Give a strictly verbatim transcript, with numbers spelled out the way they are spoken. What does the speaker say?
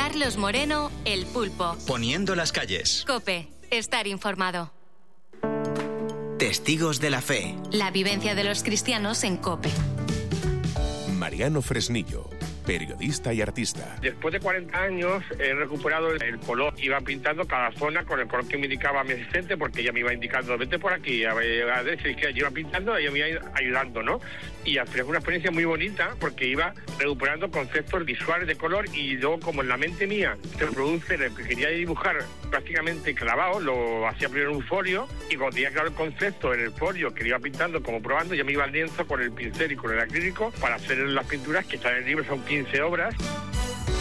Carlos Moreno, El Pulpo. Poniendo las calles. COPE. Estar informado. Testigos de la fe. La vivencia de los cristianos en COPE. Mariano Fresnillo, periodista y artista. Después de cuarenta años he recuperado el color. Iba pintando cada zona con el color que me indicaba mi asistente, porque ella me iba indicando, vete por aquí, a ver, a ver, si yo iba pintando, ella me iba ayudando, ¿no? Y al final fue una experiencia muy bonita, porque iba recuperando conceptos visuales de color, y luego, como en la mente mía se produce lo que quería dibujar prácticamente clavado, lo hacía primero en un folio, y cuando tenía claro el concepto en el folio que le iba pintando, como probando, ya me iba al lienzo con el pincel y con el acrílico para hacer las pinturas que están en el libro, son quince obras.